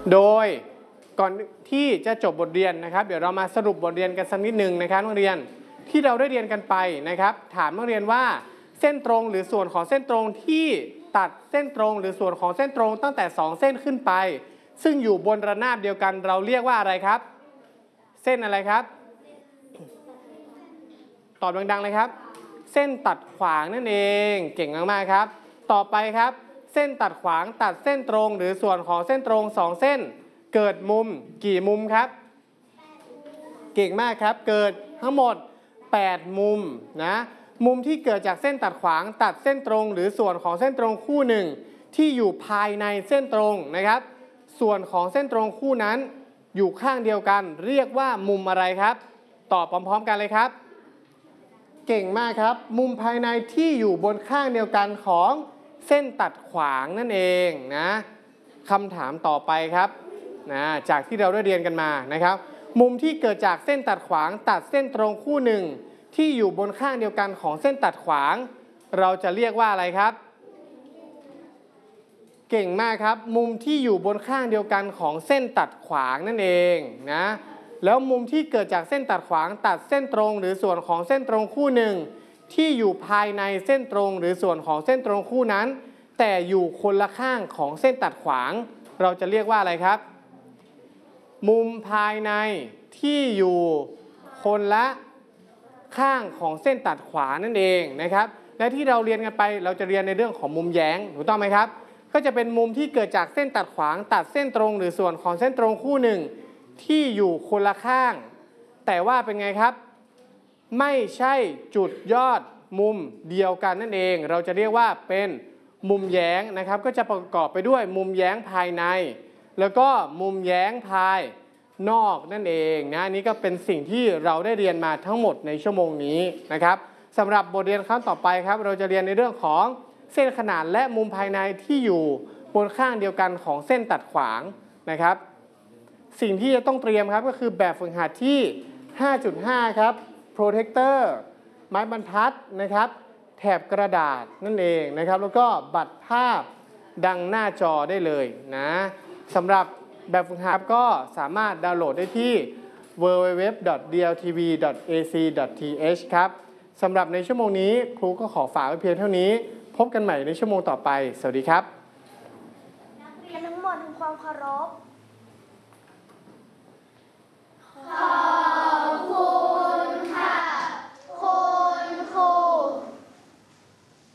โดยก่อนที่จะจบบทเรียนนะครับเดี๋ยวเรามาสรุปบทเรียนกันสักนิดหนึ่งนะครับนักเรียนที่เราได้เรียนกันไปนะครับถามนักเรียนว่าเส้นตรงหรือส่วนของเส้นตรงที่ตัดเส้นตรงหรือส่วนของเส้นตรงตั้งแต่2เส้นขึ้นไปซึ่งอยู่บนระนาบเดียวกันเราเรียกว่าอะไรครับเส้นอะไรครับตอบดังๆเลยครับเส้นตัดขวางนั่นเองเก่งมากๆครับต่อไปครับเส้นตัดขวางตัดเส้นตรงหรือส่วนของเส้นตรง2เส้นเกิดมุมกี่มุมครับเก่งมากครับเกิดทั้งหมด8มุมนะมุมที่เกิดจากเส้นตัดขวางตัดเส้นตรงหรือส่วนของเส้นตรงคู่หนึ่งที่อยู่ภายในเส้นตรงนะครับส่วนของเส้นตรงคู่นั้นอยู่ข้างเดียวกันเรียกว่ามุมอะไรครับตอบพร้อมๆกันเลยครับเก่งมากครับมุมภายในที่อยู่บนข้างเดียวกันของเส้นตัดขวางนั่นเองนะคำถามต่อไปครับนะจากที่เราได้เรียนกันมานะครับมุมที่เกิดจากเส้นตัดขวางตัดเส้นตรงคู่หนึ่งที่อยู่บนข้างเดียวกันของเส้นตัดขวางเราจะเรียกว่าอะไรครับเก่งมากครับมุมที่อยู่บนข้างเดียวกันของเส้นตัดขวางนั่นเองนะแล้วมุมที่เกิดจากเส้นตัดขวางตัดเส้นตรงหรือส่วนของเส้นตรงคู่หนึ่งที่อยู่ภายในเส้นตรงหรือส่วนของเส้นตรงคู่นั้นแต่อยู่คนละข้างของเส้นตัดขวางเราจะเรียกว่าอะไรครับมุมภายในที่อยู่คนละข้างของเส้นตัดขวางนั่นเองนะครับและที่เราเรียนกันไปเราจะเรียนในเรื่องของมุมแย้งถูกต้องไหมครับก็จะเป็นมุมที่เกิดจากเส้นตัดขวางตัดเส้นตรงหรือส่วนของเส้นตรงคู่หนึ่งที่อยู่คนละข้างแต่ว่าเป็นไงครับไม่ใช่จุดยอดมุมเดียวกันนั่นเองเราจะเรียกว่าเป็นมุมแย้งนะครับก็จะประกอบไปด้วยมุมแย้งภายในแล้วก็มุมแย้งภายนอกนั่นเองนะนี่ก็เป็นสิ่งที่เราได้เรียนมาทั้งหมดในชั่วโมงนี้นะครับสำหรับบทเรียนครั้งต่อไปครับเราจะเรียนในเรื่องของเส้นขนานและมุมภายในที่อยู่บนข้างเดียวกันของเส้นตัดขวางนะครับสิ่งที่จะต้องเตรียมครับก็คือแบบฝึกหัดที่ 5.5 ครับ protector ไม้บรรทัดนะครับแถบกระดาษนั่นเองนะครับแล้วก็บัตรภาพดังหน้าจอได้เลยนะสำหรับแบบฝึกหัดก็สามารถดาวน์โหลดได้ที่ www.dltv.ac.th ครับสำหรับในชั่วโมงนี้ครูก็ขอฝากไว้เพียงเท่านี้พบกันใหม่ในชั่วโมงต่อไปสวัสดีครับนักเรียนทั้งหมดทำความเคารพ